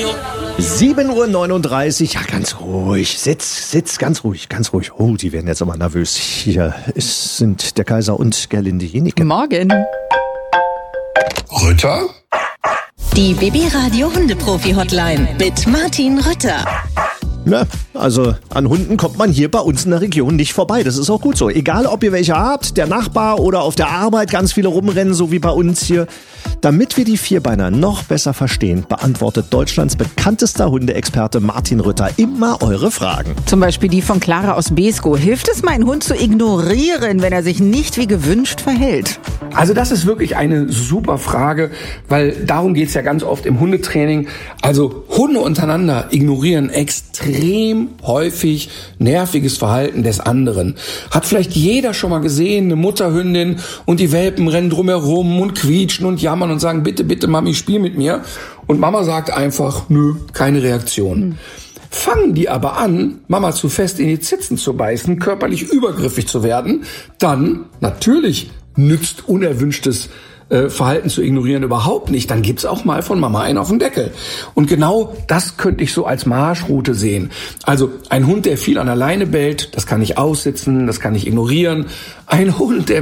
7:39 Uhr, ja, ganz ruhig. Sitz, ganz ruhig. Oh, die werden jetzt aber nervös. Hier sind der Kaiser und Gerlinde Jenike. Morgen. Rütter? Die BB-Radio Hundeprofi-Hotline mit Martin Rütter. Na, also an Hunden kommt man hier bei uns in der Region nicht vorbei. Das ist auch gut so. Egal, ob ihr welche habt, der Nachbar oder auf der Arbeit ganz viele rumrennen, so wie bei uns hier. Damit wir die Vierbeiner noch besser verstehen, beantwortet Deutschlands bekanntester Hundeexperte Martin Rütter immer eure Fragen. Zum Beispiel die von Clara aus Beeskow. Hilft es, meinen Hund zu ignorieren, wenn er sich nicht wie gewünscht verhält? Also das ist wirklich eine super Frage, weil darum geht's ja ganz oft im Hundetraining. Also Hunde untereinander ignorieren extrem häufig nerviges Verhalten des anderen. Hat vielleicht jeder schon mal gesehen, eine Mutterhündin und die Welpen rennen drumherum und quietschen und jammern und sagen, bitte, bitte Mami, spiel mit mir. Und Mama sagt einfach, nö, keine Reaktion. Fangen die aber an, Mama zu fest in die Zitzen zu beißen, körperlich übergriffig zu werden, dann natürlich nützt unerwünschtes Verhalten zu ignorieren überhaupt nicht. Dann gibt's auch mal von Mama einen auf den Deckel. Und genau das könnte ich so als Marschroute sehen. Also ein Hund, der viel an der Leine bellt, das kann ich aussitzen, das kann ich ignorieren. Ein Hund, der